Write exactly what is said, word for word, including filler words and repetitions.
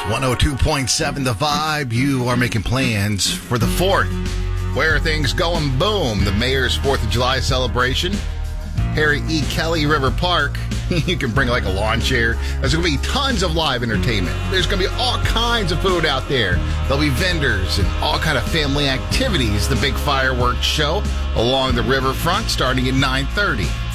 one oh two point seven The Vibe. You are making plans for the fourth. Where are things going? Boom. The mayor's fourth of July celebration. Harry E. Kelly River Park. You can bring like a lawn chair. There's going to be tons of live entertainment. There's going to be all kinds of food out there. There'll be vendors and all kind of family activities. The big fireworks show along the riverfront starting at nine thirty.